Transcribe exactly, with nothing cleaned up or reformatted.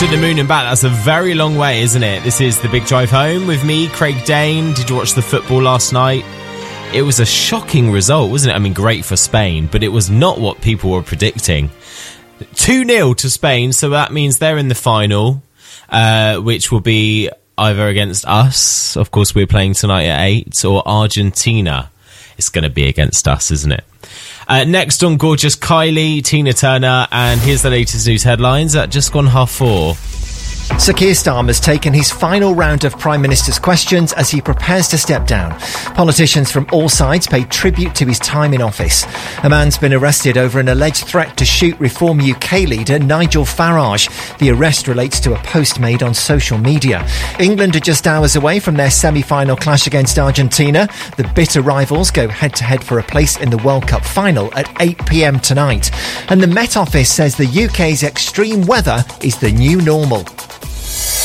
To the moon and back, that's a very long way, isn't it? This is The Big Drive Home with me, Craig Dane. Did you watch the football last night? It was a shocking result, wasn't it? I mean, great for Spain, but it was not what people were predicting. two nil to Spain, so that means they're in the final, uh, which will be either against us, of course we're playing tonight at eight, or Argentina. It's going to be against us, isn't it? Uh, next on Gorgeous Kylie, Tina Turner, and here's the latest news headlines at just gone half four. Sir Keir Starmer's taken his final round of Prime Minister's questions as he prepares to step down. Politicians from all sides paid tribute to his time in office. A man's been arrested over an alleged threat to shoot Reform U K leader Nigel Farage. The arrest relates to a post made on social media. England are just hours away from their semi-final clash against Argentina. The bitter rivals go head-to-head for a place in the World Cup final at eight p.m. tonight. And the Met Office says the U K's extreme weather is the new normal.